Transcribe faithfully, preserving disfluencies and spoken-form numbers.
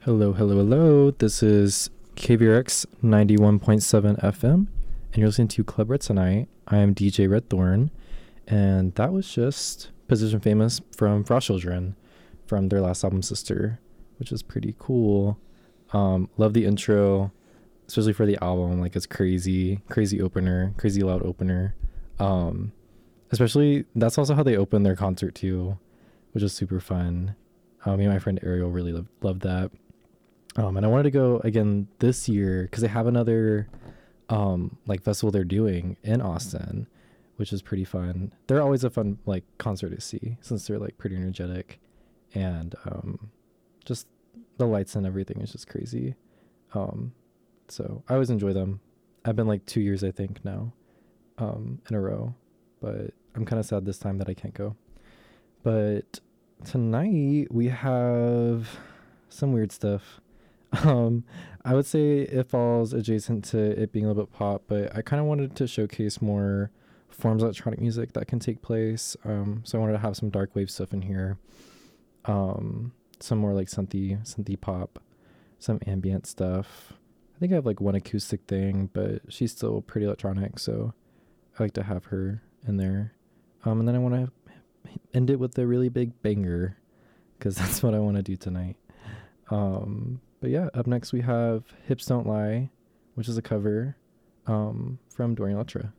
Hello, hello, hello. This is K V R X ninety-one point seven F M, and you're listening to Club Red tonight. I am D J Red Thorn, and that was just Position Famous from Frost Children from their last album, Sister, which is pretty cool. Um, love the intro, especially for the album. Like, it's crazy, crazy opener, crazy loud opener. Um, especially, that's also how they open their concert too, which is super fun. Um, me and my friend Ariel really loved, loved that. Um, and I wanted to go again this year because they have another um, like festival they're doing in Austin, which is pretty fun. They're always a fun like concert to see since they're like pretty energetic, and um, just the lights and everything is just crazy. Um, so I always enjoy them. I've been like two years I think now um, in a row, but I'm kind of sad this time that I can't go. But tonight we have some weird stuff. Um, I would say it falls adjacent to it being a little bit pop, but I kind of wanted to showcase more forms of electronic music that can take place. Um, so I wanted to have some dark wave stuff in here, um, some more like synthy, synthy pop, some ambient stuff. I think I have like one acoustic thing, but she's still pretty electronic, so I like to have her in there. Um, and then I want to end it with a really big banger, because that's what I want to do tonight. Um, but yeah, up next we have Hips Don't Lie, which is a cover um, from Dorian Electra.